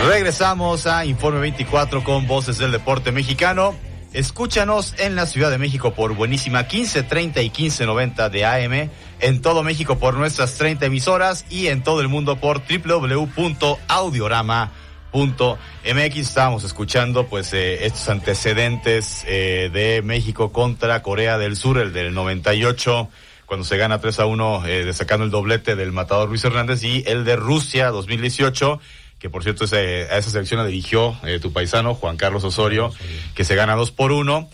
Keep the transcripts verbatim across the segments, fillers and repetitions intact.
Regresamos a Informe veinticuatro con Voces del Deporte Mexicano. Escúchanos en la Ciudad de México por Buenísima quince treinta y quince noventa de A M, en todo México por nuestras treinta emisoras y en todo el mundo por doble u doble u doble u punto audiorama punto m x. Estábamos escuchando pues eh, estos antecedentes eh, de México contra Corea del Sur, el del noventa y ocho, cuando se gana tres a uno, eh, destacando el doblete del matador Luis Hernández, y el de Rusia dos mil dieciocho, que por cierto ese, a esa selección la dirigió eh, tu paisano Juan Carlos Osorio, que se gana dos por uno.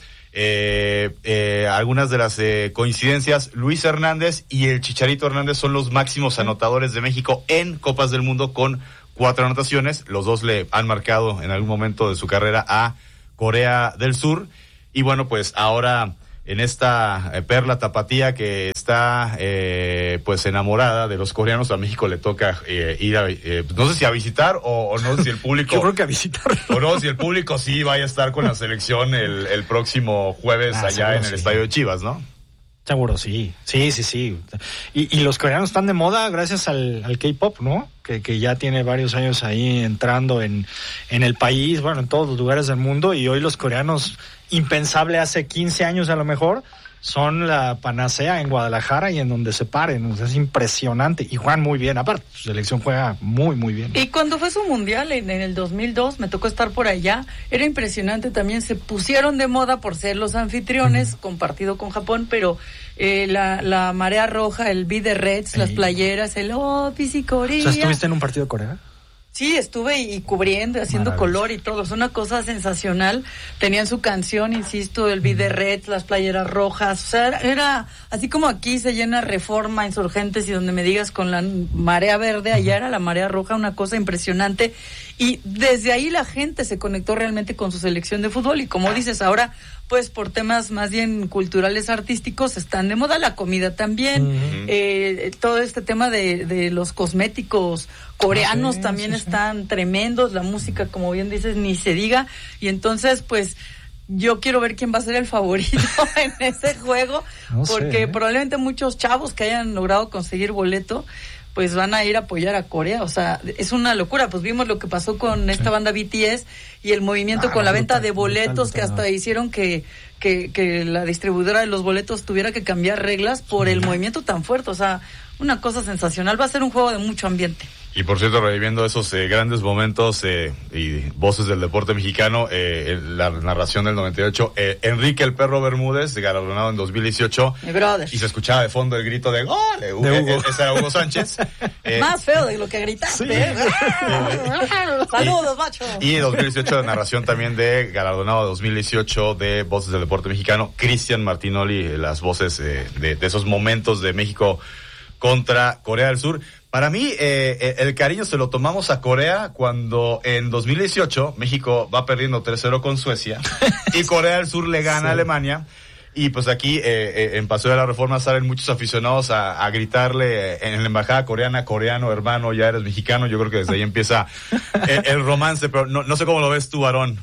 Eh, eh, algunas de las eh, coincidencias: Luis Hernández y el Chicharito Hernández son los máximos anotadores de México en Copas del Mundo, con cuatro anotaciones. Los dos le han marcado en algún momento de su carrera a Corea del Sur. Y bueno, pues ahora en esta eh, perla tapatía que está eh, pues enamorada de los coreanos, a México le toca eh, ir a, eh, no sé si a visitar o, o no sé si el público... Yo creo que a visitar. O no, si el público sí vaya a estar con la selección el, el próximo jueves ah, allá en el sí. Estadio de Chivas, ¿no? Seguro, sí, sí, sí, sí. Y, y los coreanos están de moda gracias al, al K-pop, ¿no? Que, que ya tiene varios años ahí entrando en, en el país, bueno, en todos los lugares del mundo, y hoy los coreanos, impensable hace quince años a lo mejor, son la panacea en Guadalajara y en donde se paren. O sea, es impresionante y juegan muy bien. Aparte, su selección juega muy, muy bien. Y cuando fue su mundial en, en el dos mil dos, me tocó estar por allá, era impresionante también. Se pusieron de moda por ser los anfitriones, uh-huh. compartido con Japón, pero eh, la, la marea roja, el Be the Reds, sí. las playeras, el oh, Piscicorea. O sea, ¿estuviste en un partido de Corea? Sí, estuve y cubriendo, haciendo color y todo. Es una cosa sensacional. Tenían su canción, insisto, el Be the Reds, las playeras rojas. O sea, era, era así como aquí se llena Reforma, Insurgentes, y donde me digas con la marea verde, allá era la marea roja, una cosa impresionante. Y desde ahí la gente se conectó realmente con su selección de fútbol. Y como dices, ahora, pues por temas más bien culturales, artísticos, están de moda. La comida también, uh-huh. eh, todo este tema de, de los cosméticos coreanos, ah, sí, también sí, están sí. tremendos. La música, como bien dices, ni se diga. Y entonces, pues, yo quiero ver quién va a ser el favorito en ese juego, no porque sé, ¿eh? probablemente muchos chavos que hayan logrado conseguir boleto, pues van a ir a apoyar a Corea. O sea, es una locura. Pues vimos lo que pasó con esta banda B T S y el movimiento ah, con la venta de boletos, que hasta hicieron que, que, que la distribuidora de los boletos tuviera que cambiar reglas por el movimiento tan fuerte. O sea, una cosa sensacional. Va a ser un juego de mucho ambiente. Y por cierto, reviviendo esos eh, grandes momentos eh, y voces del deporte mexicano, eh, la narración del noventa y ocho, eh, Enrique el Perro Bermúdez, galardonado en dos mil dieciocho, mi brother. Y se escuchaba de fondo el grito de ¡gol! De Hugo. Eh, ese era Hugo Sánchez. Eh, Más feo de lo que gritaste. Sí. Saludos, macho. Y dos mil dieciocho, de narración también de galardonado dos mil dieciocho de voces del deporte mexicano, Cristian Martinoli, las voces eh, de, de esos momentos de México contra Corea del Sur. Para mí, eh, el cariño se lo tomamos a Corea cuando en dos mil dieciocho México va perdiendo tres cero con Suecia y Corea del Sur le gana sí. a Alemania. Y pues aquí, eh, en Paseo de la Reforma, salen muchos aficionados a, a gritarle en la embajada coreana: coreano, hermano, ya eres mexicano. Yo creo que desde ahí empieza el, el romance, pero no, no sé cómo lo ves tú, Aarón.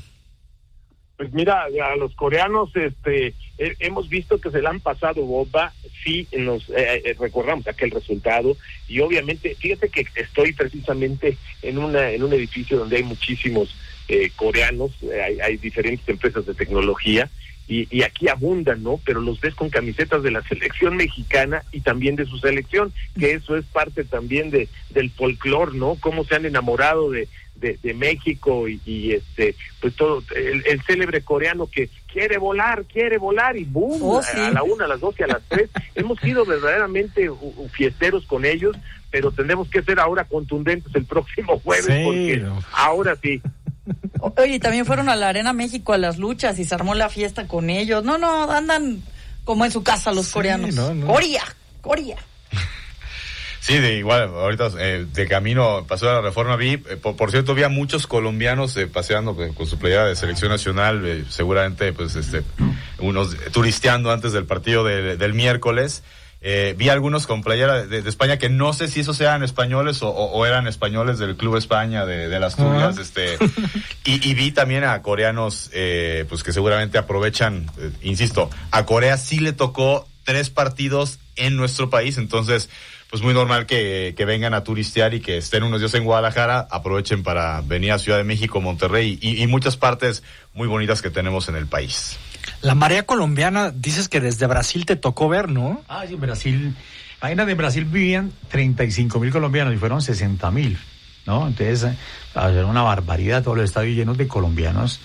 Pues mira, a los coreanos este eh, hemos visto que se le han pasado bomba, sí, nos eh, eh, recordamos aquel resultado, y obviamente, fíjate que estoy precisamente en una en un edificio donde hay muchísimos eh, coreanos, eh, hay, hay diferentes empresas de tecnología, y, y aquí abundan, ¿no? Pero los ves con camisetas de la selección mexicana y también de su selección, que eso es parte también de del folclore, ¿no? Cómo se han enamorado de De, de México y, y este pues todo el, el célebre coreano que quiere volar, quiere volar y boom, oh, sí. a la una, a las dos y a las tres. Hemos sido verdaderamente uh, fiesteros con ellos, pero tendremos que ser ahora contundentes el próximo jueves, sí, porque no. ahora sí. Oye, también fueron a la Arena México a las luchas y se armó la fiesta con ellos. No, no, andan como en su casa los sí, coreanos. No, no. Corea, Corea. Sí, de igual, ahorita eh, de camino pasó a la Reforma, vi, eh, por, por cierto, vi a muchos colombianos eh, paseando pues, con su playera de selección nacional, eh, seguramente pues este unos turisteando antes del partido de, del miércoles. Eh, vi algunos con playera de, de España, que no sé si esos eran españoles o, o, o eran españoles del Club España de, de las Asturias, uh-huh. este y, y vi también a coreanos eh, pues que seguramente aprovechan, eh, insisto, a Corea sí le tocó tres partidos en nuestro país, entonces pues muy normal que, que vengan a turistear y que estén unos días en Guadalajara, aprovechen para venir a Ciudad de México, Monterrey y, y muchas partes muy bonitas que tenemos en el país. La marea colombiana, dices que desde Brasil te tocó ver, ¿no? Ah, sí, en Brasil, imagínate, en Brasil vivían treinta y cinco mil colombianos y fueron sesenta mil, ¿no? Entonces, era una barbaridad, todos los estadios llenos de colombianos.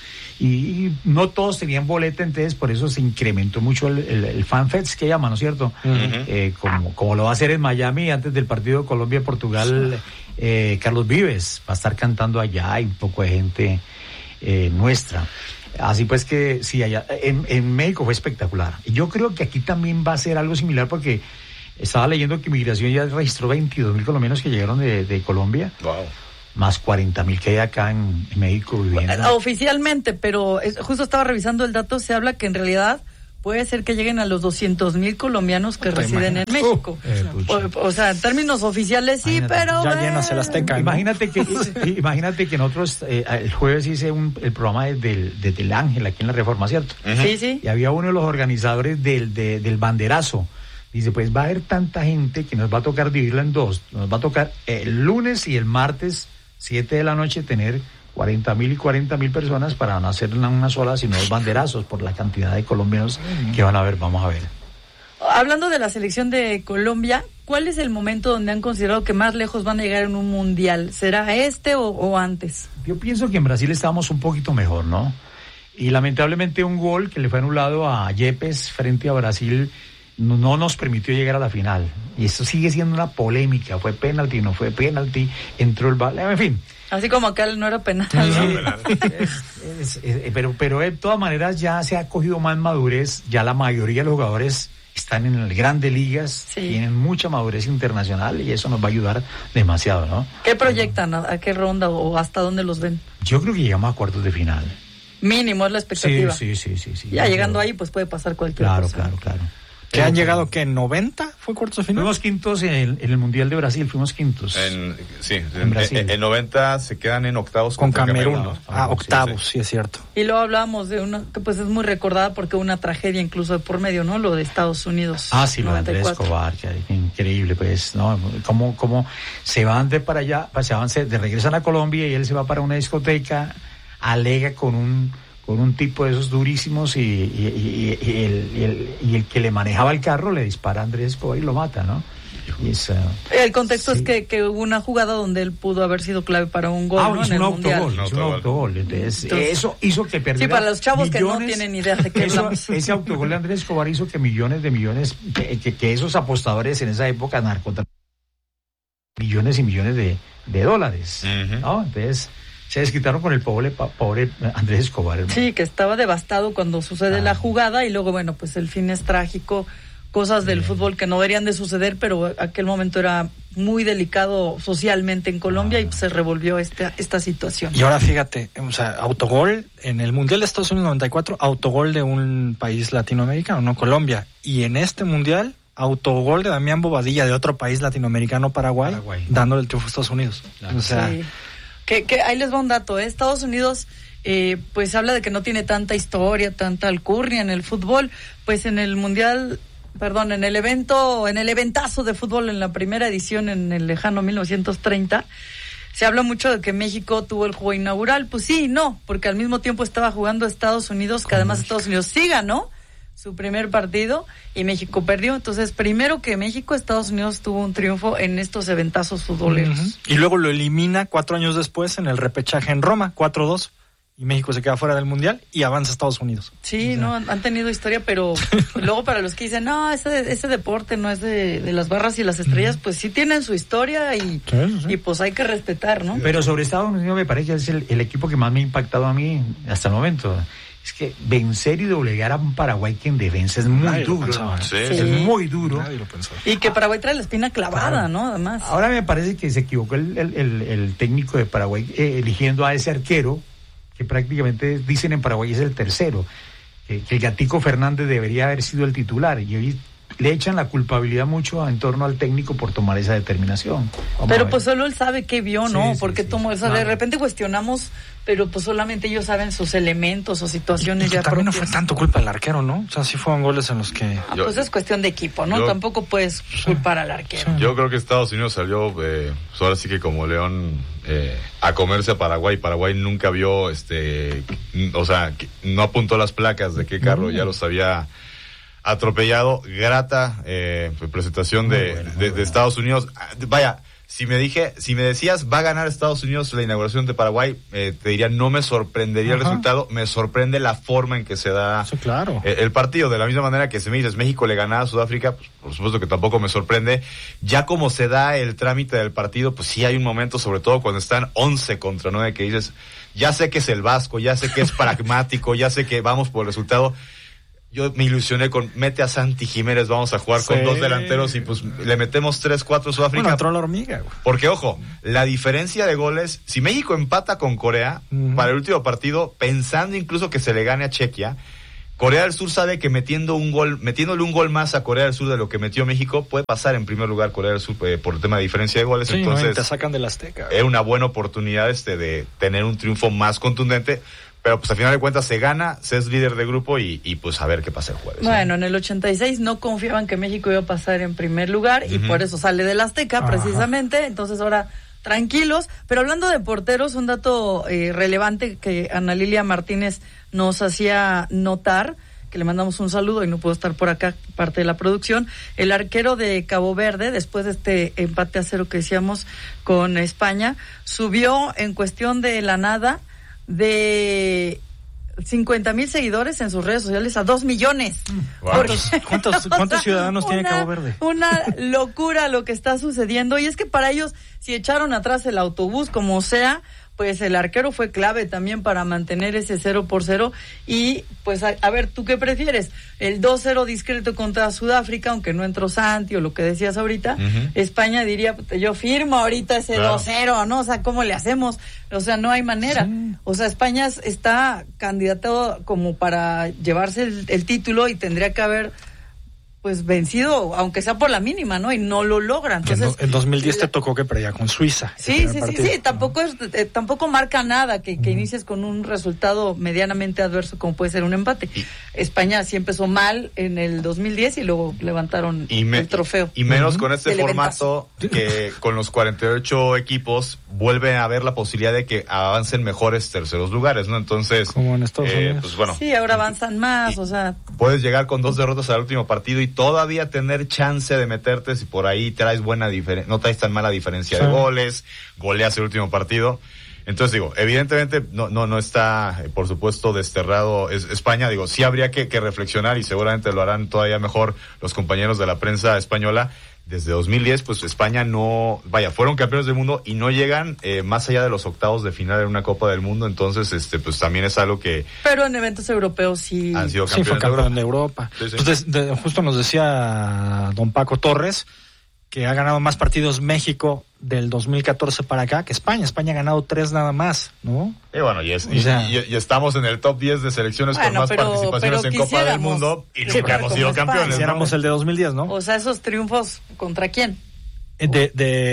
Y no todos tenían boleta, entonces por eso se incrementó mucho el, el, el FanFest que llama, ¿no es cierto? Uh-huh. Eh, como, como lo va a hacer en Miami antes del partido Colombia-Portugal, eh, Carlos Vives va a estar cantando allá, hay un poco de gente eh, nuestra. Así pues que sí, allá en, en México fue espectacular. Y yo creo que aquí también va a ser algo similar porque estaba leyendo que Migración ya registró veintidós mil colombianos que llegaron de, de Colombia. Wow. Más cuarenta mil que hay acá en, en México viviendo. Bueno, oficialmente, pero es, justo estaba revisando el dato, se habla que en realidad puede ser que lleguen a los doscientos mil colombianos que residen en México. Uh, eh, o, o sea, en términos oficiales sí, imagínate, pero... Ya llenas el Azteca. Imagínate, ¿no? que, imagínate que nosotros eh, el jueves hice un, el programa desde el, desde el Ángel, aquí en la Reforma, ¿cierto? Uh-huh. Sí, sí. Y había uno de los organizadores del, de, del banderazo. Dice, pues va a haber tanta gente que nos va a tocar dividirla en dos. Nos va a tocar el lunes y el martes... siete de la noche tener cuarenta mil y cuarenta mil personas para no hacer una, una sola, sino dos banderazos por la cantidad de colombianos que van a ver, vamos a ver. Hablando de la selección de Colombia, ¿cuál es el momento donde han considerado que más lejos van a llegar en un mundial? ¿Será este o, o antes? Yo pienso que en Brasil estábamos un poquito mejor, ¿no? Y lamentablemente un gol que le fue anulado a Yepes frente a Brasil no, no nos permitió llegar a la final. Y esto sigue siendo una polémica. Fue penalti, no fue penalti, entró el balón, en fin. Así como acá no era penal. Sí, es, es, es, pero, pero de todas maneras ya se ha cogido más madurez. Ya la mayoría de los jugadores están en las grandes ligas, sí. Tienen mucha madurez internacional y eso nos va a ayudar demasiado, ¿no? ¿Qué proyectan? ¿A qué ronda o hasta dónde los ven? Yo creo que llegamos a cuartos de final. Mínimo es la expectativa. Sí, sí, sí, sí, sí. Ya llegando ahí pues puede pasar cualquier claro, cosa. Claro, claro, claro. ¿Que han llegado que noventa? ¿Fue cuartos de final? Fuimos quintos en el, en el Mundial de Brasil, fuimos quintos. En, sí, en, en Brasil. En, en noventa se quedan en octavos con Camerún. Camerún. Ah, octavos, sí, sí, es cierto. Y luego hablábamos de una que pues es muy recordada porque una tragedia incluso de por medio, ¿no? Lo de Estados Unidos. Ah, sí, lo de Andrés Escobar, que increíble, pues, ¿no? Cómo, cómo se van de para allá, se van, se de regresan a Colombia y él se va para una discoteca, alega con un con un tipo de esos durísimos y, y, y, y, el, y, el, y el que le manejaba el carro le dispara a Andrés Escobar y lo mata, ¿no? Y es, uh, el contexto sí. es que, que hubo una jugada donde él pudo haber sido clave para un gol, ah, ¿no? hizo en un el mundial. autogol, hizo un autogol. Entonces, Entonces, eso hizo que perdiera. Sí, para los chavos millones, que no tienen idea de qué eso, hablamos. Ese autogol de Andrés Escobar hizo que millones de millones, que, que, que esos apostadores en esa época narcotráfico, millones y millones de, de dólares, uh-huh. ¿no? Entonces se desquitaron con el pobre, pobre Andrés Escobar. ¿No? Sí, que estaba devastado cuando sucede ah. la jugada y luego, bueno, pues el fin es trágico, cosas del Bien. fútbol que no deberían de suceder, pero aquel momento era muy delicado socialmente en Colombia ah. y pues se revolvió esta, esta situación. Y ahora fíjate, o sea, autogol en el Mundial de Estados Unidos noventa y cuatro, autogol de un país latinoamericano, no Colombia, y en este Mundial autogol de Damián Bobadilla de otro país latinoamericano, Paraguay, Paraguay. dándole el triunfo a Estados Unidos. Claro. O sea, sí. Que, que ahí les va un dato, ¿eh? Estados Unidos eh, pues habla de que no tiene tanta historia, tanta alcurnia en el fútbol, pues en el mundial, perdón, en el evento, en el eventazo de fútbol en la primera edición en el lejano mil novecientos treinta, se habla mucho de que México tuvo el juego inaugural, pues sí y no, porque al mismo tiempo estaba jugando Estados Unidos, que además Estados Unidos sí ganó su primer partido y México perdió. Entonces, primero que México, Estados Unidos tuvo un triunfo en estos eventazos futboleros. Uh-huh. Y luego lo elimina cuatro años después en el repechaje en Roma, cuatro dos. Y México se queda fuera del Mundial y avanza a Estados Unidos. Sí, o sea, no, han tenido historia, pero luego para los que dicen, no, ese, ese deporte no es de, de las barras y las estrellas, uh-huh. pues sí tienen su historia y, sí, sí. y pues hay que respetar, ¿no? Pero sobre Estados Unidos me parece que es el, el equipo que más me ha impactado a mí hasta el momento. Es que vencer y doblegar a un Paraguay que en defensa es muy Nadie duro. Sí. Es muy duro. Y que Paraguay trae la espina clavada, claro. ¿no? Además. Ahora me parece que se equivocó el, el, el, el técnico de Paraguay eh, eligiendo a ese arquero, que prácticamente dicen en Paraguay es el tercero. Que, que el Gatico Fernández debería haber sido el titular. Y hoy le echan la culpabilidad mucho en torno al técnico por tomar esa determinación. Vamos pero pues solo él sabe qué vio, ¿no? Sí, Porque sí, tomó sí, eso. claro. De repente cuestionamos, pero pues solamente ellos saben sus elementos o situaciones Y que ya también no propias. fue tanto culpa del arquero, ¿no? O sea, sí fueron goles en los que... Ah, Yo- pues es cuestión de equipo, ¿no? yo- Tampoco puedes culpar al arquero. Sí. Yo creo que Estados Unidos salió, eh, pues ahora sí que como león, eh, a comerse a Paraguay. Paraguay nunca vio, este, o sea, que no apuntó las placas de qué carro, ya los había atropellado. Grata eh, presentación de, Muy buena, muy de, de buena. Estados Unidos. Vaya, si me dije, si me decías va a ganar Estados Unidos la inauguración de Paraguay, eh, te diría no me sorprendería el Ajá. resultado, me sorprende la forma en que se da Sí, claro. eh, el partido. De la misma manera que si me dices México le ganaba a Sudáfrica, pues por supuesto que tampoco me sorprende. Ya como se da el trámite del partido, pues sí hay un momento, sobre todo cuando están once contra nueve, que dices, ya sé que es el Vasco, ya sé que es pragmático, ya sé que vamos por el resultado. Yo me ilusioné con mete a Santi Jiménez, vamos a jugar con Sí. dos delanteros y pues le metemos tres, cuatro a Sudáfrica. Bueno, entró la hormiga, güey. Porque, ojo, la diferencia de goles, si México empata con Corea, Ujú. para el último partido, pensando incluso que se le gane a Chequia, Corea del Sur sabe que metiendo un gol, metiéndole un gol más a Corea del Sur de lo que metió México, puede pasar en primer lugar Corea del Sur eh, por el tema de diferencia de goles. Sí, ¿no? Y Entonces, te sacan del Azteca. güey. es una buena oportunidad este de tener un triunfo más contundente. Pero pues al final de cuentas se gana, se es líder de grupo y, y pues a ver qué pasa el jueves. ¿no? Bueno, en el ochenta y seis no confiaban que México iba a pasar en primer lugar y Ujú. por eso sale del Azteca Ajá. precisamente. Entonces ahora tranquilos. Pero hablando de porteros, un dato eh, relevante que Ana Lilia Martínez nos hacía notar, que le mandamos un saludo y no pudo estar por acá, parte de la producción. El arquero de Cabo Verde, después de este empate a cero que decíamos con España, subió en cuestión de la nada de cincuenta mil seguidores en sus redes sociales a dos millones. Wow. ¿Cuántos, cuántos, cuántos ciudadanos tiene Una- Cabo Verde? Una locura lo que está sucediendo. Y es que para ellos, si echaron atrás el autobús, como sea, pues el arquero fue clave también para mantener ese cero por cero. Y pues a, a ver, ¿tú qué prefieres? El dos cero discreto contra Sudáfrica, aunque no entró Santi o lo que decías ahorita. Ujú. España diría, pues, yo firmo ahorita ese Claro. dos cero, ¿no? O sea, ¿cómo le hacemos? O sea, no hay manera. Sí. O sea, España es- está candidato como para llevarse el, el título y tendría que haber pues vencido, aunque sea por la mínima, ¿no? Y no lo logran. En, Entonces, do- en dos mil diez la- te tocó que perdía con Suiza. el Sí, primer sí, sí, partido. sí, tampoco es, eh, tampoco marca nada que, que inicies con un resultado medianamente adverso como puede ser un empate. Y- España sí empezó mal en el dos mil diez y luego levantaron Y, me- el trofeo. y menos Ujú. con este Del formato que con los cuarenta y ocho equipos vuelve a haber la posibilidad de que avancen mejores terceros lugares, ¿no? Entonces, Como en Estados eh, Unidos. pues bueno, Sí, ahora avanzan más, o sea, puedes llegar con dos derrotas al último partido y todavía tener chance de meterte si por ahí traes buena diferencia, no traes tan mala diferencia de Sí. goles, goleas el último partido. Entonces digo, evidentemente no no no está, eh, por supuesto, desterrado es, España. Digo, sí habría que, que reflexionar y seguramente lo harán todavía mejor los compañeros de la prensa española. Desde dos mil diez, pues España no, vaya, fueron campeones del mundo y no llegan eh, más allá de los octavos de final en una Copa del Mundo. Entonces, este, pues también es algo que pero en eventos europeos sí. han sido Sí, fue campeones de campeón Europa. de Europa. Sí, sí. Entonces, de- justo nos decía don Paco Torres que ha ganado más partidos México del dos mil catorce para acá que España. España ha ganado tres nada más, ¿no? Y bueno, y, es- O sea- y- y- y estamos en el top diez de selecciones Bueno, con más pero- participaciones pero en Copa del quisiéramos Mundo y que nunca fuera hemos como sido España. campeones, ¿no? Hiciéramos el de dos mil diez, ¿no? O sea, esos triunfos, ¿contra quién? De,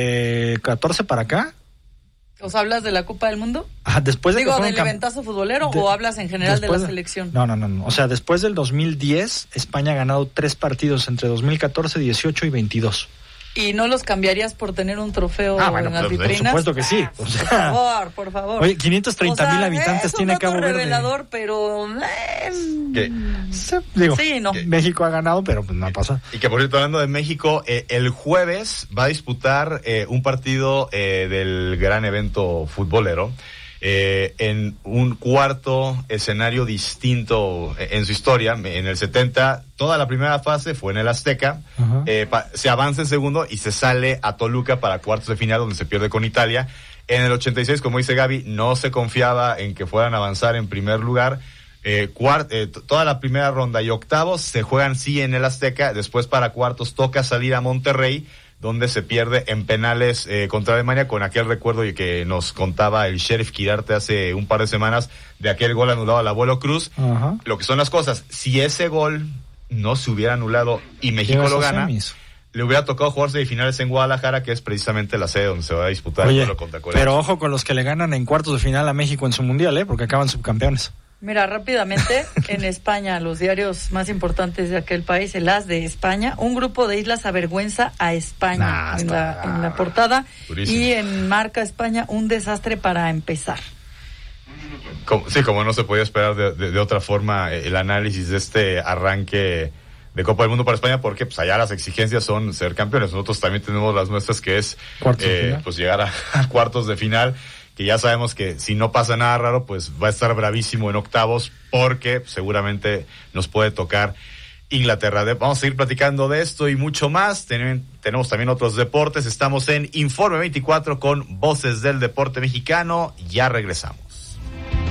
de catorce para acá. ¿O sea, hablas de la Copa del Mundo? Ajá, después de Digo, que fueron del cam- eventazo futbolero de- o hablas en general de la después selección. No, no, no, no. O sea, después del dos mil diez, España ha ganado tres partidos entre dos mil catorce, dieciocho y veintidós. ¿Y no los cambiaría por tener un trofeo Ah, bueno, en las pues, por vitrinas? Por supuesto que sí. O Por sea, favor, por favor. oye, quinientos treinta mil O sea, habitantes es un tiene dato Cabo Verde. revelador, pero eh, Que- Sí, digo, sí, no. México ha ganado, pero pues no pasa. Y que por cierto, hablando de México, eh, el jueves va a disputar eh, un partido eh, del gran evento futbolero eh, en un cuarto escenario distinto eh, en su historia. En el setenta, toda la primera fase fue en el Azteca, Ajá. eh, pa- se avanza en segundo y se sale a Toluca para cuartos de final donde se pierde con Italia. En el ochenta y seis, como dice Gaby, no se confiaba en que fueran a avanzar en primer lugar. Eh, cuart- eh, t- toda la primera ronda y octavos se juegan sí en el Azteca, después para cuartos toca salir a Monterrey, donde se pierde en penales eh, contra Alemania, con aquel recuerdo y que nos contaba el Sheriff Quirarte hace un par de semanas de aquel gol anulado al Abuelo Cruz. Ajá. Lo que son las cosas, si ese gol no se hubiera anulado y México lo gana, semis. Le hubiera tocado jugar semifinales en Guadalajara, que es precisamente la sede donde se va a disputar Oye, el duelo contra Corea. Pero ojo con los que le ganan en cuartos de final a México en su mundial, ¿eh? Porque acaban subcampeones. Mira, rápidamente, en España, los diarios más importantes de aquel país, el As de España, un grupo de islas avergüenza a España nah, en, la, en la portada. Durísimo. Y en Marca España, un desastre para empezar. Como, sí, como no se podía esperar de, de, de otra forma el análisis de este arranque de Copa del Mundo para España, porque pues allá las exigencias son ser campeones. Nosotros también tenemos las nuestras, que es eh, pues llegar a, a cuartos de final, que ya sabemos que si no pasa nada raro, pues va a estar bravísimo en octavos, porque seguramente nos puede tocar Inglaterra. Vamos a seguir platicando de esto y mucho más. Ten, tenemos también otros deportes. Estamos en Informe veinticuatro con Voces del Deporte Mexicano. Ya regresamos.